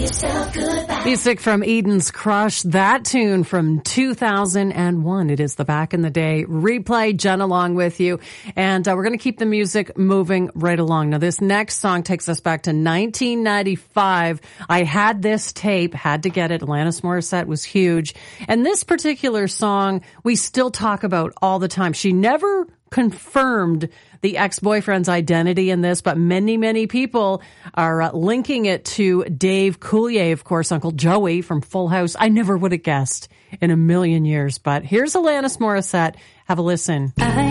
Music from Eden's Crush, that tune from 2001. It is the Back in the Day replay. Jen along with you. And we're going to keep the music moving right along. Now, this next song takes us back to 1995. I had this tape, had to get it. Alanis Morissette was huge. And this particular song, we still talk about all the time. She never confirmed the ex-boyfriend's identity in this, but many people are linking it to Dave Coulier, of course, Uncle Joey from Full House. I never would have guessed in a million years, but here's Alanis Morissette. Have a listen. I